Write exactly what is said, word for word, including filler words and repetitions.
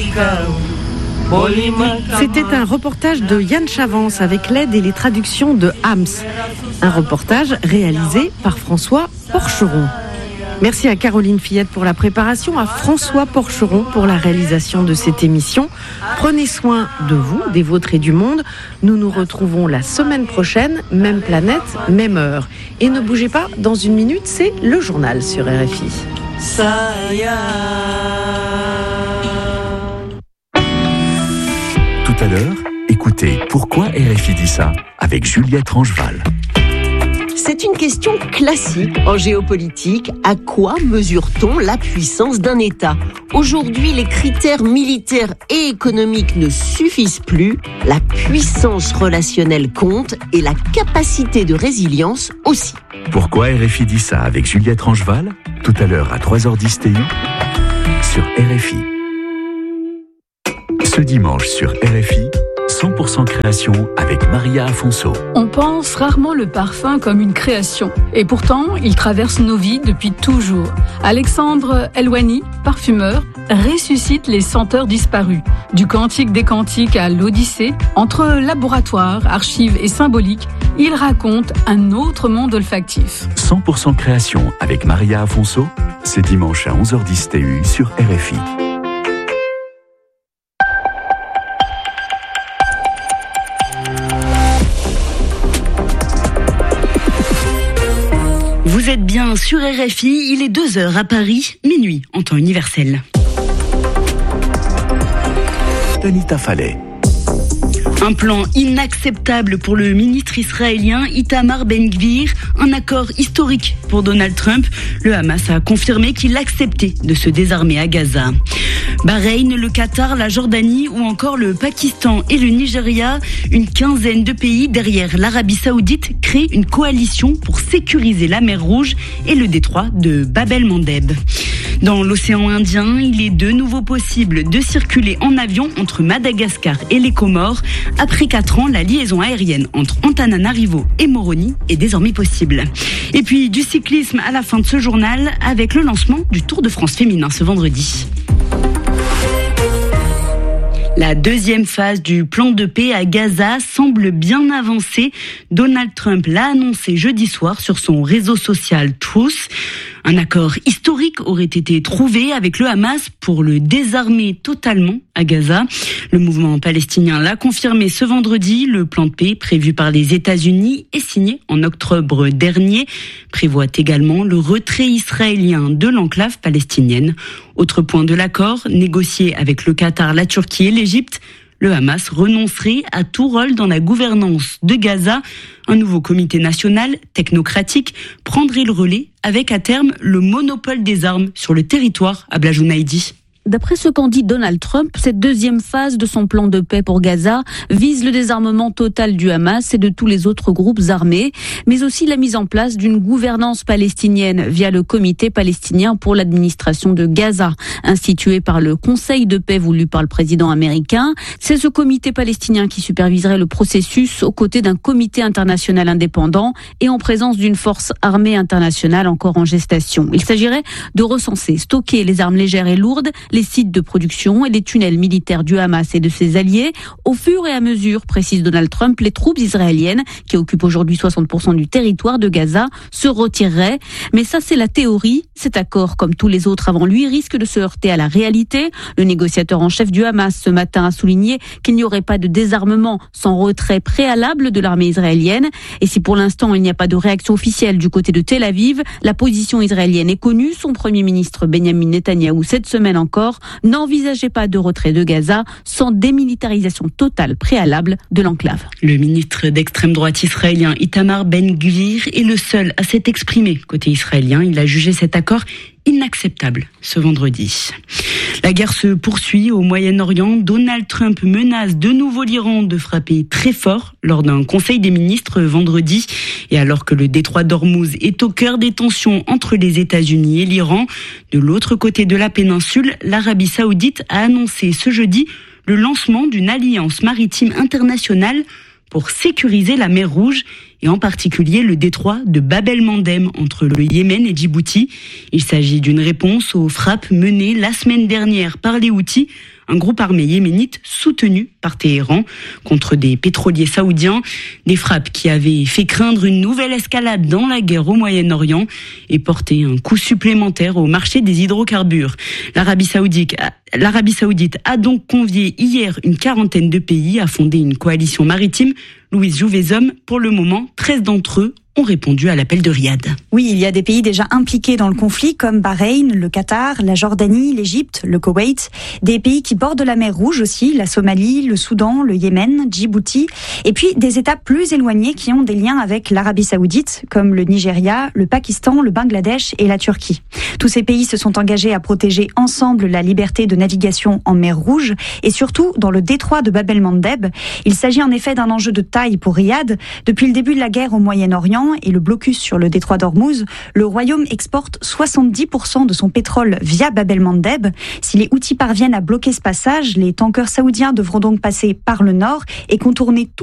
C'était un reportage de Yann Chavance avec l'aide et les traductions de Hams. Un reportage réalisé par François Porcheron. Merci à Caroline Fillette pour la préparation, à François Porcheron pour la réalisation de cette émission. Prenez soin de vous, des vôtres et du monde. Nous nous retrouvons la semaine prochaine, même planète, même heure. Et ne bougez pas, dans une minute, c'est le journal sur R F I. Tout à l'heure, écoutez Pourquoi R F I dit ça avec Juliette Rangeval. C'est une question classique en géopolitique. À quoi mesure-t-on la puissance d'un État ? Aujourd'hui, les critères militaires et économiques ne suffisent plus. La puissance relationnelle compte et la capacité de résilience aussi. Pourquoi R F I dit ça avec Juliette Rangeval ? Tout à l'heure à trois heures dix T U sur R F I. Ce dimanche sur R F I, cent pour cent création avec Maria Afonso. On pense rarement le parfum comme une création. Et pourtant, il traverse nos vies depuis toujours. Alexandre Elwani, parfumeur, ressuscite les senteurs disparues. Du Cantique des Cantiques à l'Odyssée, entre laboratoire, archives et symbolique, il raconte un autre monde olfactif. cent pour cent création avec Maria Afonso, c'est dimanche à onze heures dix T U sur R F I. Vous êtes bien sur R F I, il est deux heures à Paris, minuit en temps universel. Tanita Fallet. Un plan inacceptable pour le ministre israélien Itamar Ben-Gvir, un accord historique pour Donald Trump. Le Hamas a confirmé qu'il acceptait de se désarmer à Gaza. Bahreïn, le Qatar, la Jordanie ou encore le Pakistan et le Nigeria, une quinzaine de pays derrière l'Arabie Saoudite créent une coalition pour sécuriser la mer Rouge et le détroit de Bab el-Mandeb. Dans l'océan Indien, il est de nouveau possible de circuler en avion entre Madagascar et les Comores. Après quatre ans, la liaison aérienne entre Antananarivo et Moroni est désormais possible. Et puis du cyclisme à la fin de ce journal avec le lancement du Tour de France féminin ce vendredi. La deuxième phase du plan de paix à Gaza semble bien avancée. Donald Trump l'a annoncé jeudi soir sur son réseau social Truth. Un accord historique aurait été trouvé avec le Hamas pour le désarmer totalement à Gaza. Le mouvement palestinien l'a confirmé ce vendredi. Le plan de paix prévu par les États-Unis et signé en octobre dernier prévoit également le retrait israélien de l'enclave palestinienne. Autre point de l'accord, négocié avec le Qatar, la Turquie et l'Égypte, le Hamas renoncerait à tout rôle dans la gouvernance de Gaza. Un nouveau comité national technocratique prendrait le relais avec à terme le monopole des armes sur le territoire à Blajounaïdi. D'après ce qu'en dit Donald Trump, cette deuxième phase de son plan de paix pour Gaza vise le désarmement total du Hamas et de tous les autres groupes armés, mais aussi la mise en place d'une gouvernance palestinienne via le Comité palestinien pour l'administration de Gaza, institué par le Conseil de paix voulu par le président américain. C'est ce comité palestinien qui superviserait le processus aux côtés d'un comité international indépendant et en présence d'une force armée internationale encore en gestation. Il s'agirait de recenser, stocker les armes légères et lourdes, les sites de production et les tunnels militaires du Hamas et de ses alliés. Au fur et à mesure, précise Donald Trump, les troupes israéliennes, qui occupent aujourd'hui soixante pour cent du territoire de Gaza, se retireraient. Mais ça, c'est la théorie. Cet accord, comme tous les autres avant lui, risque de se heurter à la réalité. Le négociateur en chef du Hamas, ce matin, a souligné qu'il n'y aurait pas de désarmement sans retrait préalable de l'armée israélienne. Et si pour l'instant, il n'y a pas de réaction officielle du côté de Tel Aviv, la position israélienne est connue. Son premier ministre, Benjamin Netanyahou, cette semaine encore, n'envisageait pas de retrait de Gaza sans démilitarisation totale préalable de l'enclave. Le ministre d'extrême droite israélien Itamar Ben-Gvir est le seul à s'être exprimé côté israélien. Il a jugé cet accord inacceptable ce vendredi. La guerre se poursuit au Moyen-Orient. Donald Trump menace de nouveau l'Iran de frapper très fort lors d'un conseil des ministres vendredi. Et alors que le détroit d'Ormuz est au cœur des tensions entre les États-Unis et l'Iran, de l'autre côté de la péninsule, l'Arabie Saoudite a annoncé ce jeudi le lancement d'une alliance maritime internationale pour sécuriser la mer Rouge. et en particulier le détroit de Bab el-Mandeb entre le Yémen et Djibouti. Il s'agit d'une réponse aux frappes menées la semaine dernière par les Houthis, un groupe armé yéménite soutenu par Téhéran contre des pétroliers saoudiens. Des frappes qui avaient fait craindre une nouvelle escalade dans la guerre au Moyen-Orient et porté un coup supplémentaire au marché des hydrocarbures. L'Arabie saoudite, l'Arabie saoudite a donc convié hier une quarantaine de pays à fonder une coalition maritime. Louise Jouvezhomme, pour le moment, treize d'entre eux ont répondu à l'appel de Riyad. Oui, il y a des pays déjà impliqués dans le conflit comme Bahreïn, le Qatar, la Jordanie, l'Égypte, le Koweït. Des pays qui bordent la mer Rouge aussi, la Somalie, le Soudan, le Yémen, Djibouti. Et puis des États plus éloignés qui ont des liens avec l'Arabie saoudite comme le Nigeria, le Pakistan, le Bangladesh et la Turquie. Tous ces pays se sont engagés à protéger ensemble la liberté de navigation en mer Rouge et surtout dans le détroit de Bab el-Mandeb. Il s'agit en effet d'un enjeu de taille pour Riyad. Depuis le début de la guerre au Moyen-Orient et le blocus sur le détroit d'Ormuz, le royaume exporte soixante-dix pour cent de son pétrole via Bab el-Mandeb. Si les Houthis parviennent à bloquer ce passage, les tankers saoudiens devront donc passer par le nord et contourner tout